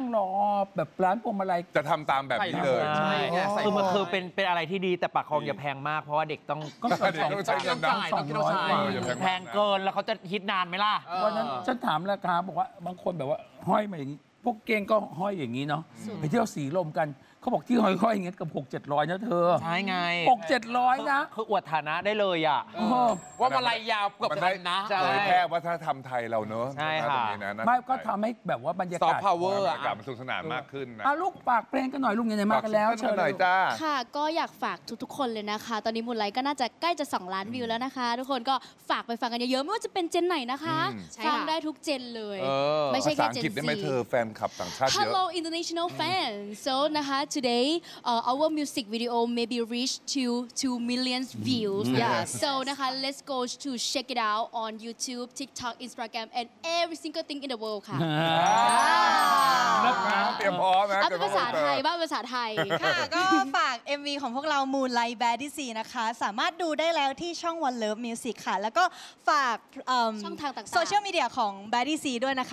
รอแบบร้านพวงมาลัยจะทำตามแบบนี้เลยใช่คือมันคือเป็นอะไรที่ดีแต่ปากคลองอย่าแพงมากเพราะว่าเด็กต้องก็เกินต้องใช้เงินนะ 200 กว่าแพงเกินแล้วเขาจะฮิตนานไหมล่ะวันนั้นฉันถามราคาบอกว่าบางคนแบบว่าห้อยมาอย่างนี้พวกเก้งก็ห้อยอย่างนี้เนาะไปเที่ยวสีลมกันเขาบอกที่ห้อยๆอย่างเงี้ยกับ600-700นะเธอใช่ไง 600-700นะคืออวดฐานะได้เลยอ่ะว่ามาลายยาวเกือบมันพัได้นนะใช่เผยแพร่วัฒนธรรมไทยเราเนอะใช่ค่ะตรงนี้นะไม่ก็ทำให้แบบว่าบรรยาซอฟกาศต์พาวเวอร์อากาศมันสนุกสนานมากขึ้นนะลูกฝากเพลงกันหน่อยลูกไหนๆมากันแล้วเชิญหน่อยจ้าค่ะก็อยากฝากทุกๆคนเลยนะคะ ตอนนี้มูลไลท์ก็น่าจะใกล้จะ2 ล้านวิวแล้วนะคะ ทุกคนก็ฝากไปฟังกันเยอะๆไม่ว่าจะเป็นเจนไหนนะคะ ฟังได้ทุกเจนเลย ไม่ใช่ภาแค่ษาอังเจนกฤษได้ไหมซีเธอแฟนคลับต่างชาติเยอะ Hello international fans so นะคะ today our music video maybe reach to 2 million views yeah so นะคะ let's go to check it out on YouTube TikTok Instagram and every single thing in the world ค่ะเตรียมพร้อมนะเอาเป็นภาษาไทยบ้างภาษาไทยค่ะ ก็ฝาก MV ของพวกเรา Moonlight Baddies นะคะ สามารถดูได้แล้วที่ช่อง One Love Music ค่ะ แล้วก็ฝากช่องทางต่างๆโซเชียลมีเดียของ Baddies ด้วยนะคะ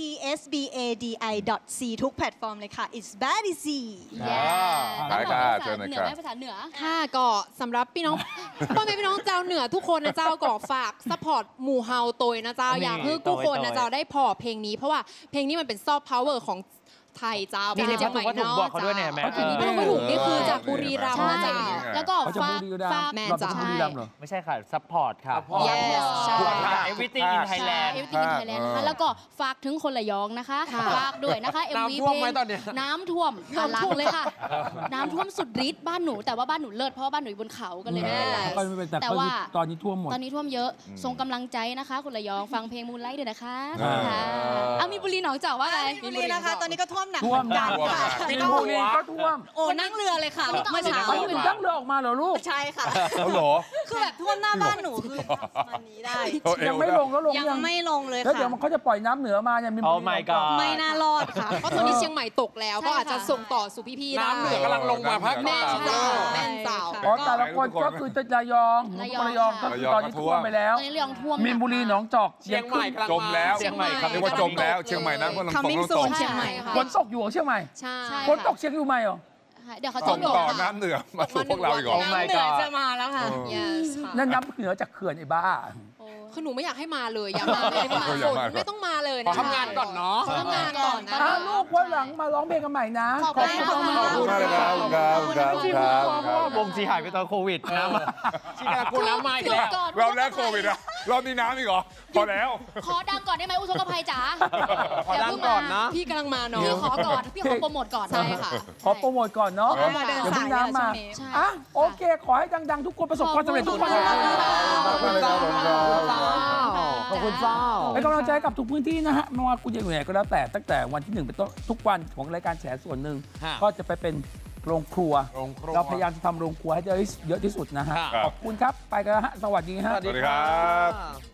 itsbadi.c ทุกแพลตฟอร์มเลยค่ะ it's Baddies ได้ค่ะเชิญเหนะนืคอรับไหมภาษาเหนือค่ะก็สำหรับพี่น้อง พ่อแม่พี่น้องเจ้าเหนือทุกคนนะเจ้าก็ฝากซัพพอร์ตหมู่เฮาโตยนะเจ้านี่อยากให้ทุกคนนะโตยเจ้าได้พอเพลงนี้เพราะว่าเพลงนี้มันเป็นซอฟต์พาวเวอร์ของไทยเจ้านี่เป็นวัตถุบอกเขาด้วยเนี่ยแม่วัตถุนี่คือจากบุรีรัมย์ใช่นะเจ้าแล้วก็เขาจะฝากบุรีรัมฝากย์แม่เราเป็นจ๋าบุรีรัมย์เหรอไม่ใช่ค่ะซัพพอร์ตค่ะ Yes ใช่ Everything in ใช่ Thailand Everything in Thailand นะคะ แล้วก็ฝากถึงคนระยองนะคะ ฝากด้วยนะคะ MV น้ำท่วมเพไหมลงตอนเนี้ยน้ำท่วมหลังเลยค่ะ น้ำท่วมสุดฤทธิ์บ้านหนู แต่ว่าบ้านหนูเลิศเพราะว่าบ้านหนูอยู่บนเขาก็เลยไม่เป็นไรก็ไม่เป็นแต่แต่ว่าตอนนี้ท่วมหมดตอนนี้ท่วมเยอะส่งกำลังใจนะคะคนระยองฟังเพลงมูนไลท์ด้วยนะคะอ่าค่ะเอามีบุรีหนองเจาะว่าไงบุรีนะคะ ตอนนี้ก็ท่วมหนักท่วมเหมือนกันท่วมค่ะหนักมีนบุรีก็ท่วมโอ้นั่งเรือเลยค่ะไม่ต้องเมื่อเช้าไปถึงตั้งเรือออกมาเหรอลูกใช่ค่ะเอาเหรอคือแบบท่วมหน้าบ้านหนูคือประมาณนี้ได้เอาเอวยังไม่ลงแล้วลงยังไม่ลงเลยแล้วค่ะเดี๋ยวมันเขาจะปล่อยน้ำเหนือมาเนี่ยมีบุ Oh รี my god ไม่น่ารอดค่ะเพราะตอนนี้เชียงใหม่ตกแล้วก็อาจจะส่งต่อสู่พี่ๆได้น้ำเหนือกำลังลงมาภาคแม่ใต้ใช่แม่เจ้าอ๋อแต่ละคนก็คือระยองระยองก็คือตอนนี้ท่วมไปแล้วตอนนี้ระยองท่วมมีนบุรีหนองจอกเชียงใหม่กำลังจมแล้วเชียงใหม่ครับเรียกว่าจมแล้วเชียงใหม่น้ำก็ลงตก Coming ลงต soon กเชียงใหม่ค่ะฝนตกอยู่ของเชียงใหม่ใช่ใช่ฝนตกเชียงอยู่ไหมเหรอเดี๋ยวเขาส่จะงโดดต่อค่ะน้ำเหนือมาสู่พวกเราอีกเหรอ Oh my เหนือ god จะมาแล้วค่ะ yes ค่ะนั่นน้ำเหนือจากเขื่อนไอ้บ้าคือหนูไม่อยากให้มาเลยอย่ามาเลยอย่ามาฝนไม่ต้องมาเลยขอนะทำงานก่อนเนาะขอทำงานก่อนนะลูกวันหลังมาร้องเพลงกันใหม่นะขอบคุณขอบคุณขอบคุณมากเลยครับครับที่คพูดรับเพราะว่าวงจีหายไปตอนโควิดนะชิคากุน้ำมาอีกแล้วรอบแรกโควิดอะรอบนี้น้ำอีกเหรอ พอแล้วขอดังก่อนได้ไหมอุทกภัยจ๋าขอดังก่อนนะพี่กำลังมาเนาะพี่ขอก่อนพี่ขอโปรโมทก่อนใช่ค่ะขอโปรโมทก่อนเนาะเอามาเดินเดี๋ยวสาเพิ่ยงน้ำมาช่วงนี้ใช่อ่ะโอเค ขอให้ดังๆ ทุกคนประสบความสำเร็จทุกคนนะขอบคุณครับขอบคุณครับขอบคุณเจ้าเป็นกำลังใจกับทุกพื้นที่นะฮะไม่ว่าคุณจะอยู่ไหนก็แล้วแต่ตั้งแต่วันที่1เป็นต้นทุกวันของรายการแฉส่วนหนึ่งฮะก็จะไปเป็นโรงครัวโรงครัวเราพยายามจะทำโรงครัวให้ได้เยอะที่สุดนะฮะครับขอบคุณครับ ไปกันแล้วฮะ สวัสดีฮะสวัสดีครับ